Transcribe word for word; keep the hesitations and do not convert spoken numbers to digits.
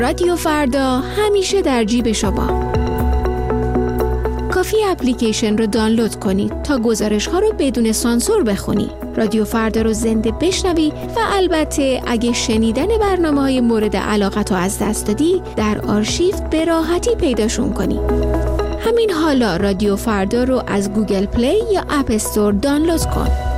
رادیو فردا همیشه در جیب شما. کافی اپلیکیشن رو دانلود کنید تا گزارش ها رو بدون سانسور بخونی. رادیو فردا رو زنده بشنوی و البته اگه شنیدن برنامه های مورد علاقت رو از دست دادی در آرشیو به راحتی پیداشون کنی. همین حالا رادیو فردا رو از گوگل پلی یا اپ استور دانلود کن.